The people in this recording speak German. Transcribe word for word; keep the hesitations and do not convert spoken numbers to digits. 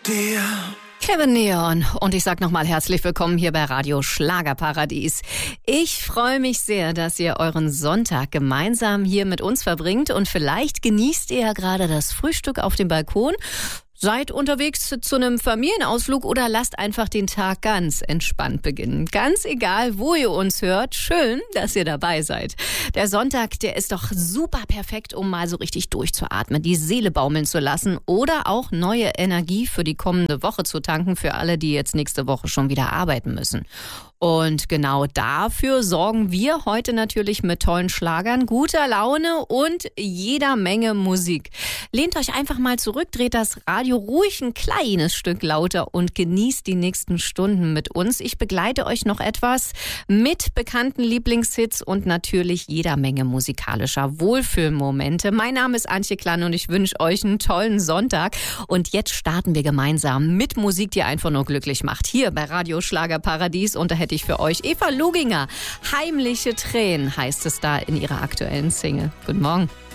dir. Kevin Neon und ich sag nochmal herzlich willkommen hier bei Radio Schlagerparadies. Ich freue mich sehr, dass ihr euren Sonntag gemeinsam hier mit uns verbringt und vielleicht genießt ihr ja gerade das Frühstück auf dem Balkon. Seid unterwegs zu einem Familienausflug oder lasst einfach den Tag ganz entspannt beginnen. Ganz egal, wo ihr uns hört, schön, dass ihr dabei seid. Der Sonntag, der ist doch super perfekt, um mal so richtig durchzuatmen, die Seele baumeln zu lassen oder auch neue Energie für die kommende Woche zu tanken, für alle, die jetzt nächste Woche schon wieder arbeiten müssen. Und genau dafür sorgen wir heute natürlich mit tollen Schlagern, guter Laune und jeder Menge Musik. Lehnt euch einfach mal zurück, dreht das Radio ruhig ein kleines Stück lauter und genießt die nächsten Stunden mit uns. Ich begleite euch noch etwas mit bekannten Lieblingshits und natürlich jeder Menge musikalischer Wohlfühlmomente. Mein Name ist Antje Klann und ich wünsche euch einen tollen Sonntag. Und jetzt starten wir gemeinsam mit Musik, die einfach nur glücklich macht. Hier bei Radio Schlagerparadies und da hätte ich für euch Eva Luginger. Heimliche Tränen heißt es da in ihrer aktuellen Single. Guten Morgen.